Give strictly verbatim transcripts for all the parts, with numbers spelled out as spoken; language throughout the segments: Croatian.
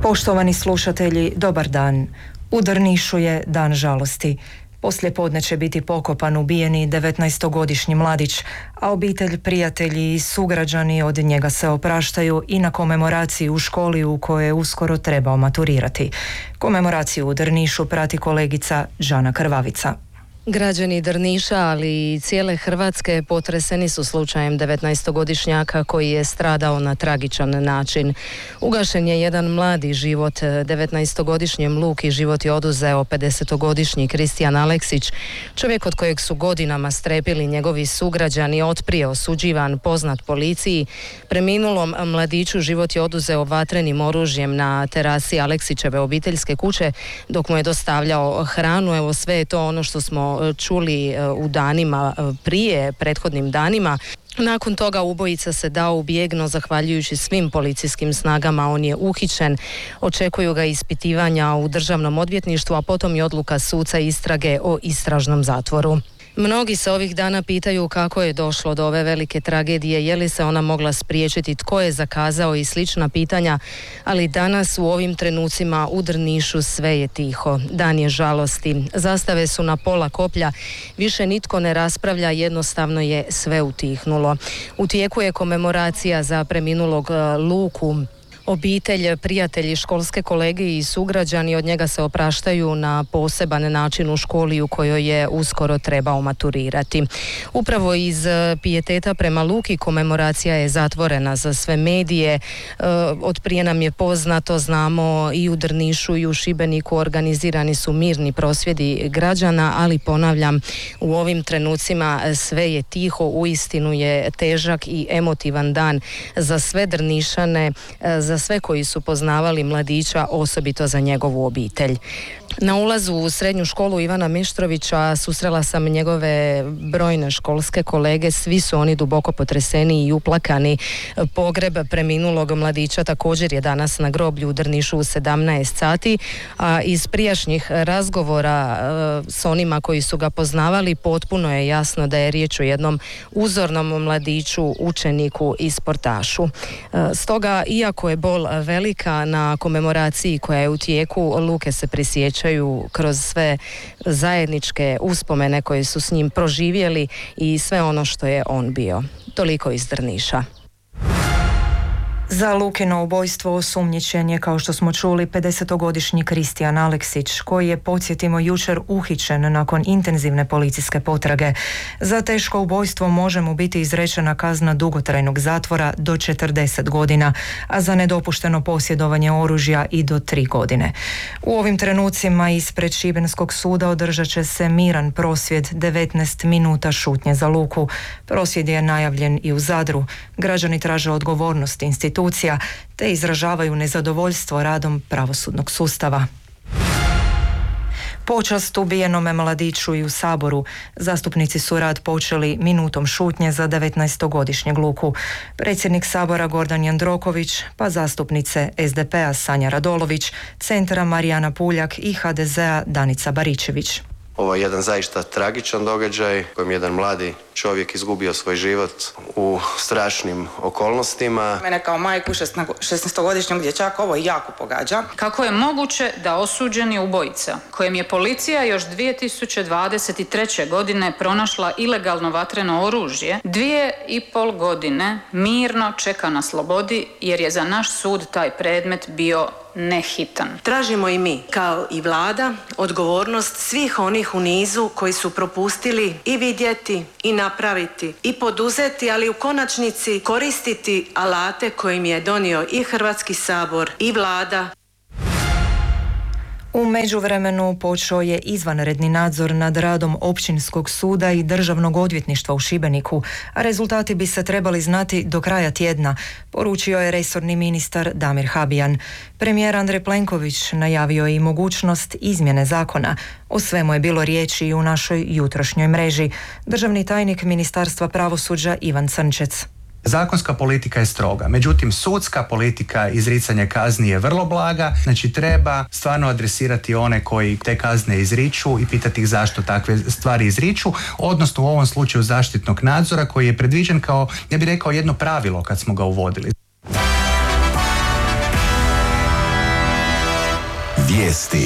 Poštovani slušatelji, dobar dan. U Drnišu je dan žalosti. Poslije podne će biti pokopan ubijeni devetnaestogodišnji mladić, a obitelj, prijatelji i sugrađani od njega se opraštaju i na komemoraciji u školi u kojoj je uskoro trebao maturirati. Komemoraciju u Drnišu prati kolegica Žana Krvavica. Građani Drniša, ali i cijele Hrvatske potreseni su slučajem devetnaestogodišnjaka koji je stradao na tragičan način. Ugašen je jedan mladi život, devetnaestogodišnjem Luki život je oduzeo pedesetogodišnji Kristijan Aleksić, čovjek od kojeg su godinama strepili njegovi sugrađani, otprije osuđivan, poznat policiji. Preminulom mladiću život je oduzeo vatrenim oružjem na terasi Aleksićeve obiteljske kuće dok mu je dostavljao hranu. Evo, sve je to ono što smo čuli u danima prije, prethodnim danima. Nakon toga ubojica se dao u bijeg, no zahvaljujući svim policijskim snagama on je uhićen. Očekuju ga ispitivanja u državnom odvjetništvu, a potom i odluka suca istrage o istražnom zatvoru. Mnogi se ovih dana pitaju kako je došlo do ove velike tragedije, je li se ona mogla spriječiti, tko je zakazao i slična pitanja, ali danas u ovim trenucima u Drnišu sve je tiho. Dan je žalosti, zastave su na pola koplja, više nitko ne raspravlja, jednostavno je sve utihnulo. U tijeku je komemoracija za preminulog Luku. Obitelj, prijatelji, školske kolege i sugrađani od njega se opraštaju na poseban način u školi u kojoj je uskoro trebao maturirati. Upravo iz pijeteta prema Luki komemoracija je zatvorena za sve medije. Od prije nam je poznato, znamo, i u Drnišu i u Šibeniku organizirani su mirni prosvjedi građana, ali ponavljam, u ovim trenucima sve je tiho, uistinu je težak i emotivan dan za sve Drnišane, za za sve koji su poznavali mladića, osobito za njegovu obitelj. Na ulazu u srednju školu Ivana Mištrovića susrela sam njegove brojne školske kolege, svi su oni duboko potreseni i uplakani. Pogreb preminulog mladića također je danas na groblju u Drnišu u sedamnaest sati, a iz prijašnjih razgovora e, s onima koji su ga poznavali potpuno je jasno da je riječ o jednom uzornom mladiću, učeniku i sportašu. E, stoga, iako je bol velika, na komemoraciji koja je u tijeku, Luke se prisjećaju kroz sve zajedničke uspomene koje su s njim proživjeli i sve ono što je on bio. Toliko iz Drniša. Za Lukino ubojstvo osumnjičen je, kao što smo čuli, pedesetogodišnji Kristijan Aleksić, koji je, podsjetimo, jučer uhićen nakon intenzivne policijske potrage. Za teško ubojstvo može mu biti izrečena kazna dugotrajnog zatvora do četrdeset godina, a za nedopušteno posjedovanje oružja i do tri godine. U ovim trenucima ispred Šibenskog suda održat će se miran prosvjed devetnaest minuta šutnje za Luku. Prosvjed je najavljen i u Zadru. Građani traže odgovornost institucija te izražavaju nezadovoljstvo radom pravosudnog sustava. Počast ubijenome mladiću i u Saboru. Zastupnici su rad počeli minutom šutnje za devetnaestogodišnjeg Luku. Predsjednik Sabora Gordan Jandroković, pa zastupnice es de pe a Sanja Radolović, Centra Marijana Puljak i ha de ze a Danica Baričević. Ovo je jedan zaista tragičan događaj kojim jedan mladi čovjek izgubio svoj život u strašnim okolnostima. Mene kao majku šesnaestogodišnjeg dječaka ovo jako pogađa. Kako je moguće da osuđeni ubojica, kojem je policija još dvije tisuće dvadeset treće. godine pronašla ilegalno vatreno oružje, dvije i pol godine mirno čeka na slobodi jer je za naš sud taj predmet bio nehitan. Tražimo i mi, kao i vlada, odgovornost svih onih u nizu koji su propustili i vidjeti i napraviti i poduzeti, ali u konačnici koristiti alate kojim je donio i Hrvatski sabor i vlada. U međuvremenu počeo je izvanredni nadzor nad radom Općinskog suda i Državnog odvjetništva u Šibeniku, a rezultati bi se trebali znati do kraja tjedna, poručio je resorni ministar Damir Habijan. Premijer Andrej Plenković najavio je i mogućnost izmjene zakona. O svemu je bilo riječi i u našoj jutrošnjoj mreži. Državni tajnik Ministarstva pravosuđa Ivan Crnčec. Zakonska politika je stroga, međutim sudska politika izricanja kazni je vrlo blaga, znači treba stvarno adresirati one koji te kazne izriču i pitati ih zašto takve stvari izriču, odnosno u ovom slučaju zaštitnog nadzora koji je predviđen kao, ja bih rekao, jedno pravilo kad smo ga uvodili. Vijesti.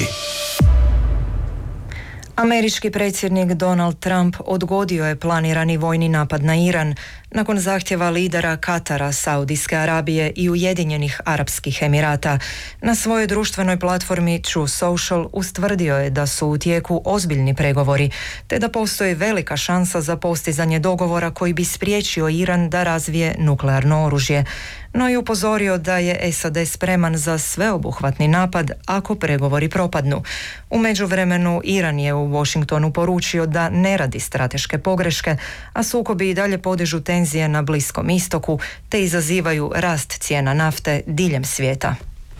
Američki predsjednik Donald Trump odgodio je planirani vojni napad na Iran nakon zahtjeva lidera Katara, Saudijske Arabije i Ujedinjenih Arapskih Emirata. Na svojoj društvenoj platformi True Social ustvrdio je da su u tijeku ozbiljni pregovori, te da postoji velika šansa za postizanje dogovora koji bi spriječio Iran da razvije nuklearno oružje. No i upozorio da je S A D spreman za sveobuhvatni napad ako pregovori propadnu. U međuvremenu Iran je u Washingtonu poručio da ne radi strateške pogreške, a sukobi i dalje podižu tenzije na Bliskom istoku te izazivaju rast cijena nafte diljem svijeta.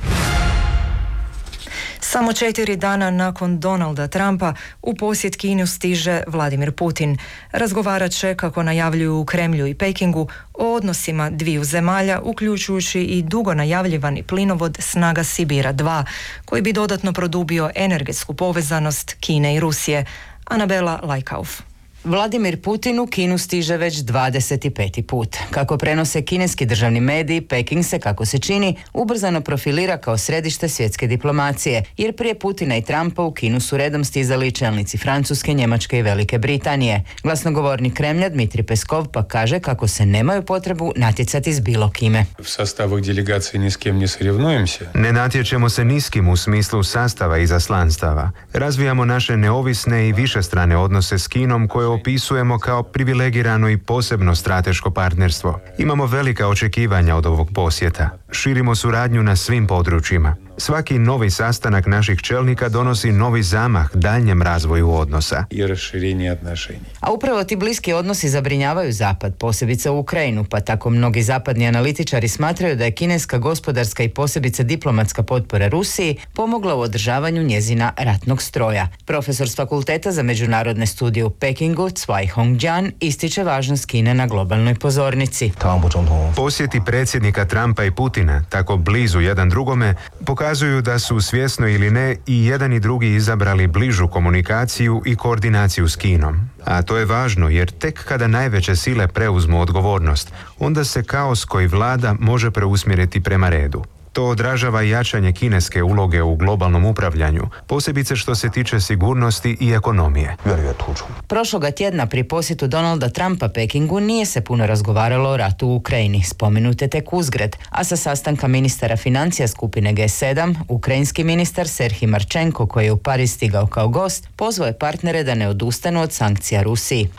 Samo četiri dana nakon Donalda Trumpa u posjet Kinu stiže Vladimir Putin. Razgovarat će, kako najavljuju u Kremlju i Pekingu, o odnosima dviju zemalja, uključujući i dugo najavljivani plinovod Snaga Sibira dva, koji bi dodatno produbio energetsku povezanost Kine i Rusije. Anabela Lajkauf. Vladimir Putin u Kinu stiže već dvadeset peti put. Kako prenose kineski državni mediji, Peking se, kako se čini, ubrzano profilira kao središte svjetske diplomacije, jer prije Putina i Trumpa u Kinu su redom stizali čelnici Francuske, Njemačke i Velike Britanije. Glasnogovornik Kremlja Dmitrij Peskov pa kaže kako se nemaju potrebu natjecati s bilo kime. U sastavih delegacije ni s kim ne srivnujemся. Ne natječemo se ni s kim u smislu sastava izaslanstava. Razvijamo naše neovisne i višestrane odnose s Kinom koje opisujemo kao privilegirano i posebno strateško partnerstvo. Imamo velika očekivanja od ovog posjeta. Širimo suradnju na svim područjima. Svaki novi sastanak naših čelnika donosi novi zamah daljnjem razvoju odnosa. I raširenje odnošenja. A upravo ti bliski odnosi zabrinjavaju Zapad, posebice u Ukrajinu, pa tako mnogi zapadni analitičari smatraju da je kineska gospodarska i posebice diplomatska potpora Rusiji pomogla u održavanju njezina ratnog stroja. Profesor s Fakulteta za međunarodne studije u Pekingu, Cai Hongjian, ističe važnost Kine na globalnoj pozornici. Posjeti predsjednika Trumpa i Putina, tako blizu jedan drugome, pokazuju da su svjesno ili ne i jedan i drugi izabrali bližu komunikaciju i koordinaciju s Kinom. A to je važno jer tek kada najveće sile preuzmu odgovornost, onda se kaos koji vlada može preusmjeriti prema redu. To odražava jačanje kineske uloge u globalnom upravljanju, posebice što se tiče sigurnosti i ekonomije. Prošloga tjedna pri posjetu Donalda Trumpa Pekingu nije se puno razgovaralo o ratu u Ukrajini, spomenute tek uzgred, a sa sastanka ministara financija skupine G sedam, ukrajinski ministar Serhij Marčenko, koji je u Pariz stigao kao gost, pozvao je partnere da ne odustanu od sankcija Rusiji.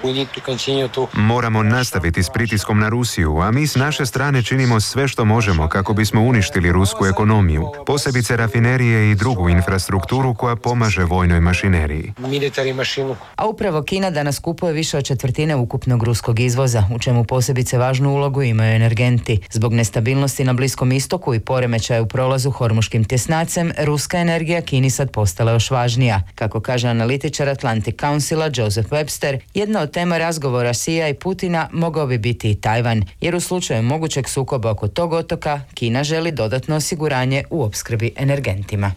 Moramo nastaviti s pritiskom na Rusiju, a mi s naše strane činimo sve što možemo kako bismo uništili rusku ekonomiju, posebice rafinerije i drugu infrastrukturu koja pomaže vojnoj mašineriji. A upravo Kina danas kupuje više od četvrtine ukupnog ruskog izvoza, u čemu posebice važnu ulogu imaju energenti. Zbog nestabilnosti na Bliskom istoku i poremećaja u prolazu Hormuškim tjesnacem, ruska energija Kini sad postala još važnija. Kako kaže analitičar Atlantic Councila Joseph Webster, jedna od tema razgovora Xija i Putina mogao bi biti i Tajvan, jer u slučaju mogućeg sukoba oko tog otoka, Kina želi dodatno osiguranje u opskrbi energentima.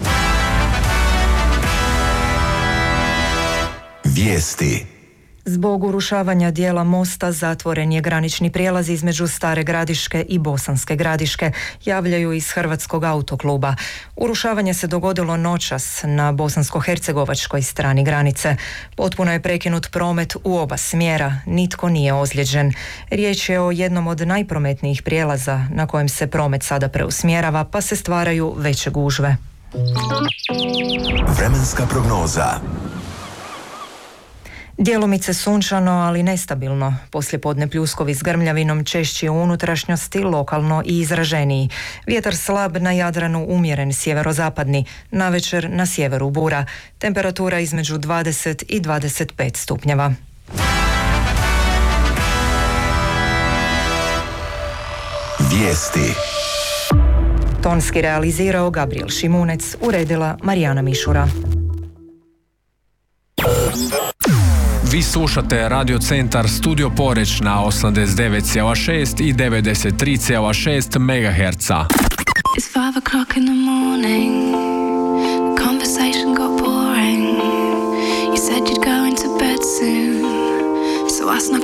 Vijesti. Zbog urušavanja dijela mosta zatvoren je granični prijelaz između Stare Gradiške i Bosanske Gradiške, javljaju iz Hrvatskog autokluba. Urušavanje se dogodilo noćas na bosansko-hercegovačkoj strani granice. Potpuno je prekinut promet u oba smjera, nitko nije ozlijeđen. Riječ je o jednom od najprometnijih prijelaza na kojem se promet sada preusmjerava, pa se stvaraju veće gužve. Vremenska prognoza. Djelomice sunčano, ali nestabilno. Poslijepodne pljuskovi s grmljavinom češći u unutrašnjosti, lokalno i izraženiji. Vjetar slab na Jadranu, umjeren sjeverozapadni, navečer na sjeveru bura. Temperatura između dvadeset i dvadeset pet stupnjeva. Vijesti. Tonski realizirao Gabriel Šimunec, uredila Marijana Mišura. Vi slušate Radio Centar Studio Poreč na osamdeset devet zarez šest i devedeset tri zarez šest megaherca. It's five o'clock in the morning. The conversation got boring. You said you'd go into bed soon. So I snuck